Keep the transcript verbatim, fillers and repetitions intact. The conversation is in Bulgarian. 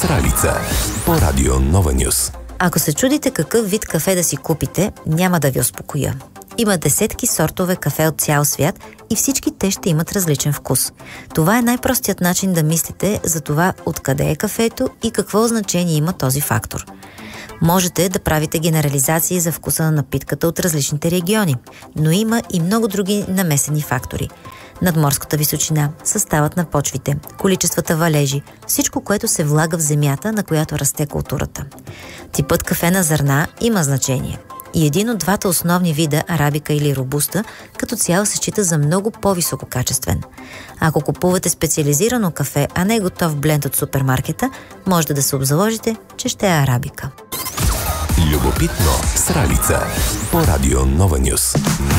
Сралица по радио Нова Нюс. Ако се чудите какъв вид кафе да си купите, няма да ви успокоя. Има десетки сортове кафе от цял свят и всички те ще имат различен вкус. Това е най-простият начин да мислите за това откъде е кафето и какво значение има този фактор. Можете да правите генерализации за вкуса на напитката от различните региони, но има и много други намесени фактори. Надморската височина, съставът на почвите, количествата валежи, всичко, което се влага в земята, на която расте културата. Типът кафе на зърна има значение. И един от двата основни вида, арабика или робуста, като цяло се счита за много по-висококачествен. Ако купувате специализирано кафе, а не готов бленд от супермаркета, можете да се обзаложите, че ще е арабика. Любопитно Сралица по радио Нова Нюс.